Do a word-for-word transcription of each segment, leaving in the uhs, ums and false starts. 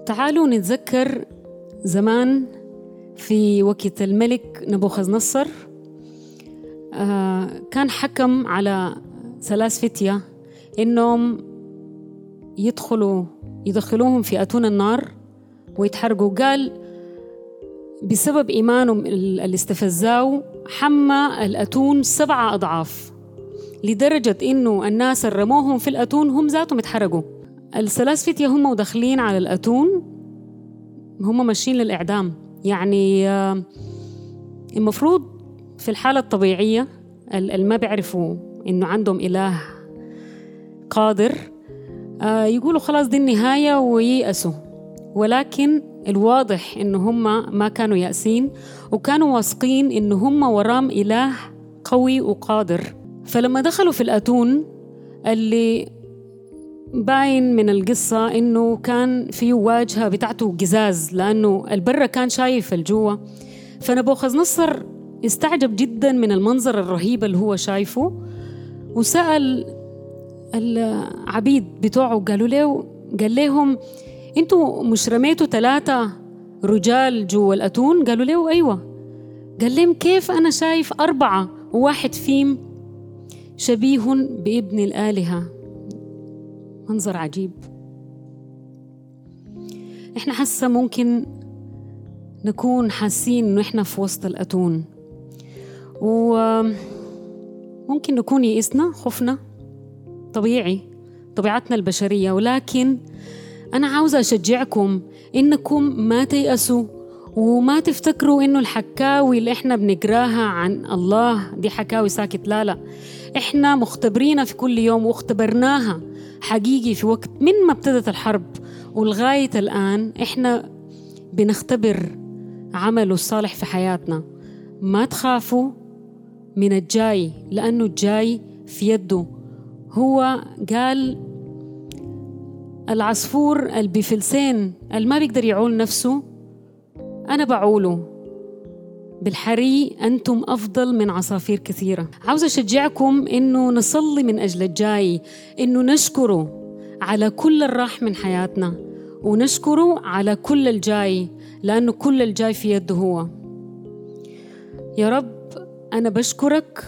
تعالوا نتذكر زمان في وقت الملك نبوخذ نصر. آه كان حكم على ثلاث فتية إنهم يدخلوا يدخلوهم في أتون النار ويتحرقوا. قال بسبب إيمانهم اللي استفزاوا حمى الأتون سبعة أضعاف، لدرجة إنه الناس اللي رموهم في الأتون هم ذاتهم اتحرقوا. الثلاث فتية هم وداخلين على الأتون هم ماشيين للإعدام. يعني المفروض في الحالة الطبيعية اللي ما بيعرفوا إنه عندهم إله قادر يقولوا خلاص دي النهاية وييأسوا، ولكن الواضح إنه هم ما كانوا يأسين وكانوا واثقين إنه هم ورام إله قوي وقادر. فلما دخلوا في الأتون اللي باين من القصة إنه كان فيه واجهة بتاعته قزاز لأنه البرة كان شايف الجوة، فنبوخذ نصر استعجب جدا من المنظر الرهيب اللي هو شايفه، وسأل العبيد بتوعه قالوا له قال لهم انتوا مش رميتوا ثلاثة رجال جوا الأتون؟ قالوا له أيوة. قال لهم كيف أنا شايف أربعة وواحد فيهم شبيه بابن الآلهة؟ منظر عجيب. إحنا حاسة ممكن نكون حاسين إنه إحنا في وسط الأتون، وممكن نكون يئسنا خفنا، طبيعي طبيعتنا البشرية، ولكن أنا عاوزة أشجعكم إنكم ما تيأسوا وما تفتكروا إنه الحكاوي اللي إحنا بنقراها عن الله دي حكاوي ساكت. لا لا، إحنا مختبرينها في كل يوم واختبرناها حقيقي في وقت من ما ابتدت الحرب ولغاية الآن إحنا بنختبر عمله الصالح في حياتنا. ما تخافوا من الجاي لأنه الجاي في يده. هو قال العصفور البفلسين اللي ما بيقدر يعول نفسه أنا بعوله، بالحري أنتم أفضل من عصافير كثيرة. عاوز أشجعكم إنه نصلي من أجل الجاي، إنه نشكره على كل الراح من حياتنا ونشكره على كل الجاي لأنه كل الجاي في يده هو. يا رب أنا بشكرك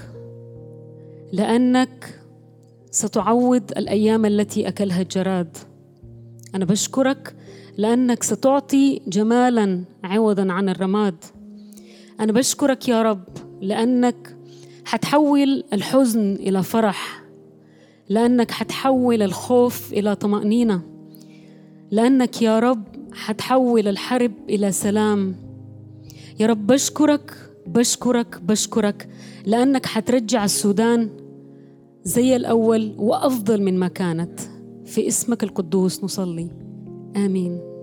لأنك ستعوض الأيام التي أكلها الجراد. أنا بشكرك لأنك ستعطي جمالاً عوضاً عن الرماد. أنا بشكرك يا رب لأنك حتحول الحزن إلى فرح، لأنك حتحول الخوف إلى طمأنينة، لأنك يا رب حتحول الحرب إلى سلام. يا رب بشكرك بشكرك بشكرك لأنك حترجع السودان زي الأول وأفضل من ما كانت. في اسمك القدوس نصلي، آمين.